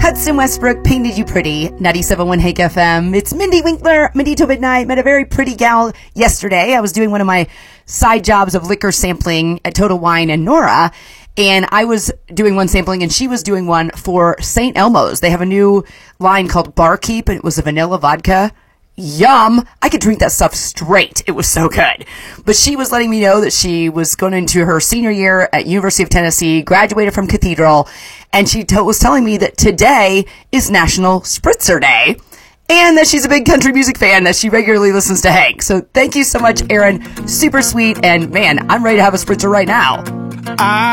Hudson Westbrook painted you pretty. 97.1 Hake FM. It's Mindy Winkler, Mindy till midnight. Met a very pretty gal yesterday. I was doing one of my side jobs of liquor sampling at Total Wine and Nora. And I was doing one sampling and she was doing one for St. Elmo's. They have a new line called Barkeep and it was a vanilla vodka. Yum. I could drink that stuff straight. It was so good. But she was letting me know that she was going into her senior year at University of Tennessee, graduated from Cathedral, and she was telling me that today is National Spritzer Day and that she's a big country music fan, that she regularly listens to Hank. So thank you so much, Erin. Super sweet. And man, I'm ready to have a spritzer right now.